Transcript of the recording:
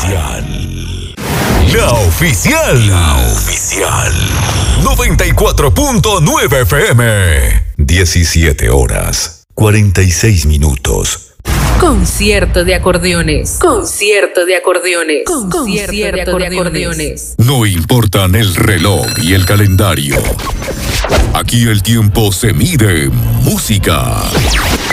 La oficial. 94.9 FM. 17 horas, 46 minutos. Concierto de acordeones. No importan el reloj y el calendario. Aquí el tiempo se mide en música.